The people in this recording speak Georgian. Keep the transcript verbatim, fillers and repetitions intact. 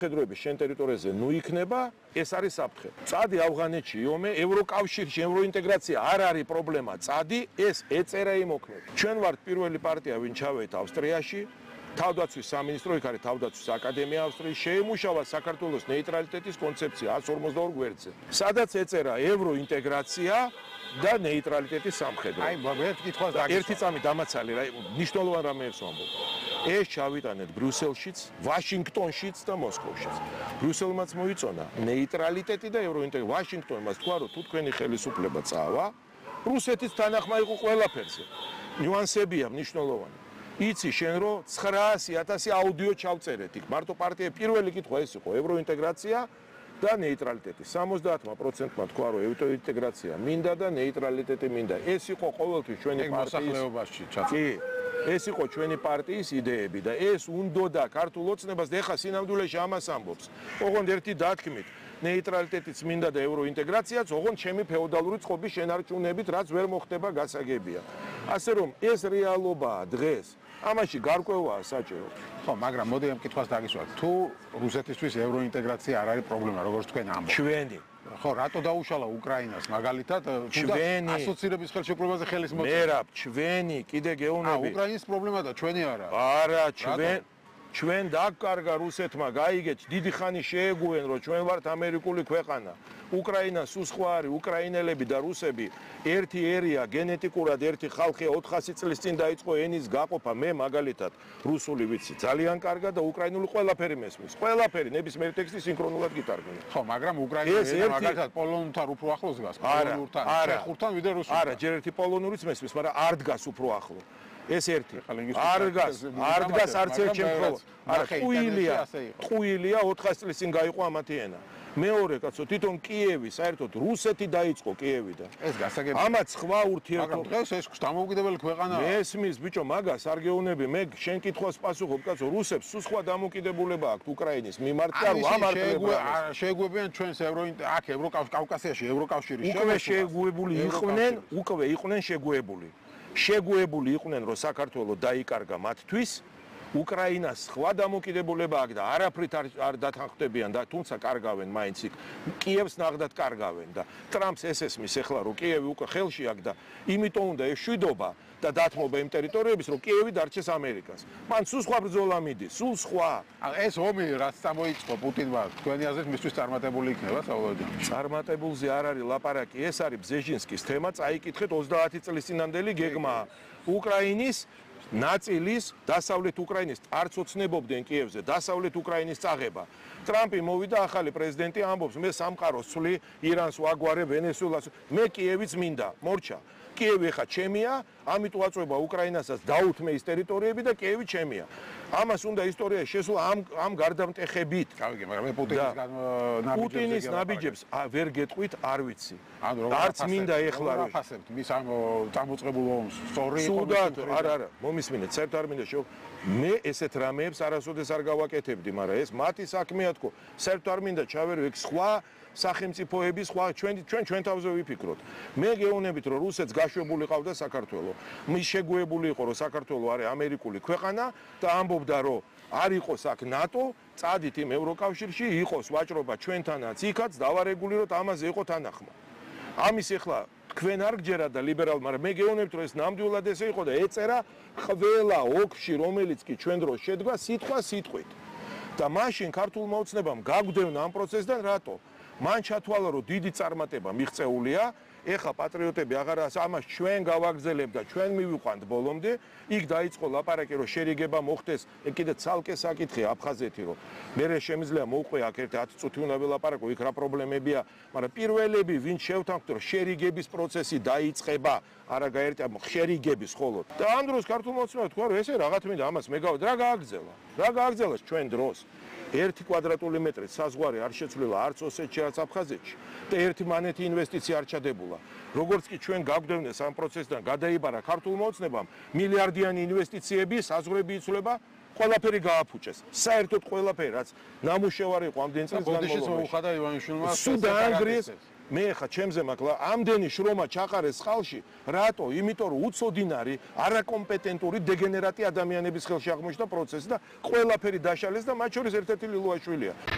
ხედროები შენ ტერიტორიაზე ნუ იქნება, ეს არის საფრთხე. წადი ავღანეთში იომე, ევროკავშირში, ევროინტეგრაცია არ არის პრობლემა, წადი, ეს ეწერა იმოქმედ. ჩვენ ვართ პირველი პარტია, ვინ ჩავედით ავსტრიაში. თავდაცვის სამინისტრო, იქ არის თავდაცვის აკადემია ავსტრიის, შეიმუშავა საქართველოს ნეიტრალიტეტის კონცეფცია εκατს ორმოცდაორ გვერდზე. სადაც ეწერა ევროინტეგრაცია და ნეიტრალიტეტის სამხედრო. აი, ერთ კითხვას დაგისვა. ერთი წამი დამაცალი რა, მნიშვნელოვანი რამეებს ვამბობ. ეს ჩავიტანეთ ბრიუსელშიც, ვაშინგტონშიც და მოსკოვშიც. ბრიუსელმაც მოიწონა ნეიტრალიტეტი და ევროინტეგრაცია. ვაშინგტონმა თქვა, რომ თუ თქვენი ხელისუფლება წავა, რუსეთის თანახმა იყო ყველაფერზე. ნიუანსებია მნიშვნელოვანი. იცი შენ რომ ცხრაასი ათასი აუდიო ჩავწერეთ იქ. მარტო პარტია პირველი კითხვა ეს იყო ევროინტეგრაცია და ნეიტრალიტეტი. სამოცდაათმა პროცენტმა თქვა რომ ევროინტეგრაცია მინდა და ნეიტრალიტეტი მინდა. ეს იყო ყოველთვის ჩვენი პარტიის მოსახლეობაში ჩაწ. კი, ეს იყო ჩვენი პარტიის იდეები და ეს უნდოდა ქართულ ოცნებას და ეხა სინამდვილეში ამას ამბობს. ოღონდ ერთი დათქმით ნეიტრალიტეტიც მინდა და ევროინტეგრაციაც, ოღონდ ჩემი ფეოდალური წყობის შენარჩუნებით, რაც ვერ მოხდება გასაგებია. ასე რომ ეს რეალობაა დღეს. ამაში გარკვევაა საჭირო. ხო, მაგრამ მოდი ამ კითხვას დაგისვათ. თუ რუსეთისთვის ევროინტეგრაცია არ არის პრობლემა, როგორც თქვენ ამბობთ. ჩვენი. ხო, რატო დაუშალა უკრაინას მაგალითად? ჩვენი ასოცირების ხელშეკრულებაზე ხელის მოწერა. მერაბ, ჩვენი, კიდე გეუბნები. აა, უკრაინის პრობლემა და ჩვენი არა. არა, ჩვენ ჩვენ დაგკარგა რუსეთმა, გაიგეთ, დიდი ხანი შეეგუენ, რომ ჩვენ ვართ ამერიკული ქვეყანა. უკრაინა სულ სხვა არის, უკრაინელები და რუსები ერთი ერია, გენეტიკურად ერთი ხალხია, ოთხასი წლის წინ დაიწყო ენის გაყოფა. მე მაგალითად რუსული ვიცი ძალიან კარგად და უკრაინული ყველაფერი მესმის. ყველაფერი ნებისმიერი ტექსტი სინქრონულად გიტარგმნი. ხო, მაგრამ უკრაინული ენა მაგალითად პოლონურთან უფრო ახლოს დგას, პოლონურთან, ჩეხურთან ვიდრე რუსულთან. არა, ჯერ ერთი პოლონურიც მესმის, მაგრამ არ დგას უფრო ახლო. ეს ერთი. არ დგას, არ დგას არც ერთ შემთხვევაში. არა, ყუილია, ყუილია ოთხასი წლის წინ გაიყო ამათი ენა. მეორე კაცო, თვითონ კიევი, საერთოდ რუსეთი დაიწყო კიევიდან. ეს გასაგებია. ამათ სხვა ურთიერთობა. მაგრამ დღეს ეს დამოუკიდებელი ქვეყანაა. მესმის, ბიჭო, მაგას არ გეუნები, მე შენ კითხვას პასუხობ, კაცო, რუსებს სულ სხვა დამოუკიდებლობა აქვს უკრაინის მიმართ და ამარტებენ. შეეგუებიან ჩვენს ევროინტ აქ ევროკავკასიაში, ევროკავშირში. უკვე შეეგუებული იყვნენ, უკვე იყვნენ შეეგუებული. შეგუებული იყვნენ, რომ საქართველოს დაიკარგა მათთვის. უკრაინას სხვა დამოუკიდებლობა აქვს და არაფრით არ დათანხმდებიან და თუმცა კარგავენ მაინც იქ. კიევს ნახდათ კარგავენ და ტრამპს ეს ესმის ახლა რომ კიევი უკვე ხელში აქვს და იმიტომ უნდა ეს შვიდობა და დათმობა იმ ტერიტორიების რომ კიევი დარჩეს ამერიკას. მან სულ სხვა ბრძოლა მიდის, სულ სხვა. ეს ომი რაც წამოიწყო პუტინმა, თქვენი აზრით მისთვის წარმატებული იქნება საუბრობთ. წარმატებულზე არ არის ლაპარაკი, ეს არის ბზეჟინსკის თემა, წაიკითხეთ ოცდაათი წლის წინანდელი გეგმა უკრაინის ნაწილის დასავლეთ უკრაინის არც ოცნებობდნენ კიევზე დასავლეთ უკრაინის წაღება. ტრამპი მოვიდა ახალი პრეზიდენტი ამბობს მე სამყაროს ვცვლი, ირანს ვაგვარე, ვენესუელას, მე კიევიც მინდა, მორჩა. კიევი ხა ჩემია, ამიტომ აწובה უკრაინასაც დაუთმე ის ტერიტორიები და კიევი ჩემია. ამას უნდა ისტორიაში შესვლა ამ ამ გარდამტეხებით. გავიგე, მაგრამ მე პუტინის ნაბიჯებს პუტინის ნაბიჯებს ვერ გეტყვით, არ ვიცი. არც მინდა ეხლა რომ აფასებთ მის ამ წამოწყებულ ომს. სწორი იყო. სუდად, არა, არა, მომისმინეთ, საერთოდ არ მინდა შევ მე ესეთ რამეებს არასოდეს არ გავაკეთებდი, მაგრამ ეს მათი საქმეა თქო. საერთოდ არ მინდა ჩავერო ეგ სხვა სახელმწიფოების სხვა ჩვენ ჩვენ ჩვენ თავზე ვიფიქროთ. მე გეუბნებით რომ რუსეთს გაშვებული ყავდა საქართველოს. მის შეგუებული იყო რომ საქართველოს არის ამერიკული ქვეყანა და ამბობდა რომ არ იყოს აქ ნატო, წადით იმ ევროკავშირში, იყოს ვაჭრობა ჩვენთანაც იქაც დავარეგულიროთ ამაზე იყო თანახმა. ამის ახლა თქვენ არ გჯერათ და ლიბერალ, მაგრამ მე გეუბნებით რომ ეს ნამდვილად ესე იყო და ეწერა ყველა ოლქში რომელიც კი ჩვენ დროს შედგა სიტყვა სიტყვით. და მაშინ ქართულმა ოცნებამ გაგვდევნა ამ პროცესიდან რატო? მან ჩათვალა რომ დიდი წარმატება მიღწეულია, ეხა პატრიოტები აღარ ამას ჩვენ გავაგრძელებთ და ჩვენ მივიყვანთ ბოლომდე, იქ დაიწყო ლაპარაკი რომ შერიგება მოხდეს, ეგ კიდე ცალკე საკითხია აფხაზეთი რომ მე შემიძლია მოვყვე აქ ერთი ათი წუთი უნდა ველაპარაკო, იქ რა პრობლემებია, მაგრამ პირველები ვინ შევთანხმდით რომ შერიგების პროცესი დაიწყება, არა გაერთია შერიგების ხოლოდ. და ამ დროს ქართულმა ოცნებამ თქვა რომ ესე რაღაც მინდა ამას მე გავ რა გააგრძელა? რა გააგრძელა ჩვენ დროს? ერთი კვადრატული მეტრი საზღვარი არ შეცვლილა არც ოსეთში, არც აფხაზეთში და ერთი მანეთი ინვესტიცია არ ჩადებულა. როგორც კი ჩვენ გავგდევნეს ამ პროცესიდან, გადაიბარა ქართულმა ოცნებამ მილიარდიანი ინვესტიციები, საზღვრები იცვლება, ყველაფერი გააფუჭეს. საერთოდ ყველაფერი, რაც ნამუშევარი იყო ამდენ წელს განმავლობაში. სულ დაანგრიეს. მე ხა ჩემზე მაქლა ამდენი შრომა ჩაყარეს ხალში, რატო? იმიტომ რომ უცოდინარი, არაკომპეტენტური, დეგენერატი ადამიანების ხელში აღმოჩნდა პროცესი და ყველაფერი დაშალეს და მათ შორის ერთ-ერთი ლილუაშვილია.